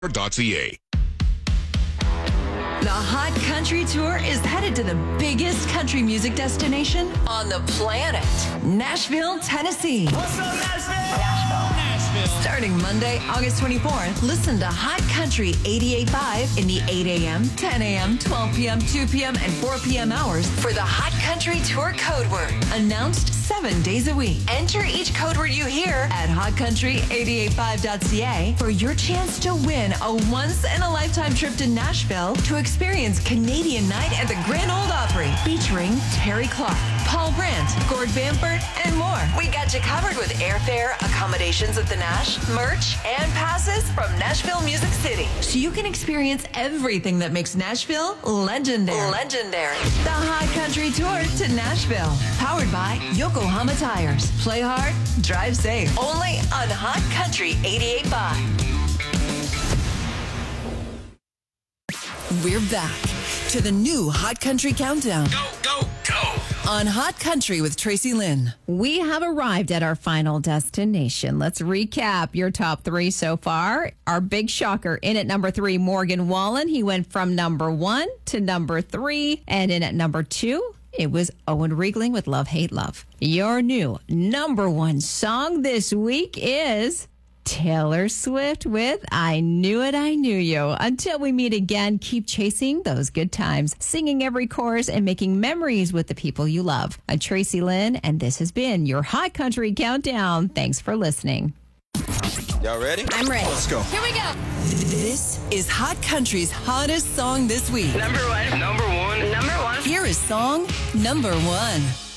.ca. The Hot Country Tour is headed to the biggest country music destination on the planet, Nashville, Tennessee. What's up, Nashville? Starting Monday, August 24th, listen to Hot Country 88.5 in the 8 a.m., 10 a.m., 12 p.m., 2 p.m., and 4 p.m. hours for the Hot Country Tour code word. Announced 7 days a week. Enter each code word you hear at hotcountry885.ca for your chance to win a once-in-a-lifetime trip to Nashville to experience Canadian Night at the Grand Ole Opry, featuring Terry Clark, Paul Brandt, Gord Bamford, and more. We got you covered with airfare, accommodations at the Nash, merch, and passes from Nashville Music City. So you can experience everything that makes Nashville legendary. The Hot Country Tour to Nashville. Powered by Yokohama Tires. Play hard, drive safe. Only on Hot Country 88.5. We're back to the new Hot Country Countdown. Go, go, go. On Hot Country with Tracy Lynn. We have arrived at our final destination. Let's recap your top 3 so far. Our big shocker in at number 3, Morgan Wallen. He went from number 1 to number 3. And in at number 2, it was Owen Riegling with Love, Hate, Love. Your new number 1 song this week is Taylor Swift with I Knew It, I Knew You. Until we meet again, keep chasing those good times, singing every chorus and making memories with the people you love. I'm Tracy Lynn, and this has been your Hot Country Countdown. Thanks for listening. Y'all ready? I'm ready. Let's go. Here we go. This is Hot Country's hottest song this week. Number one. Here is song number 1.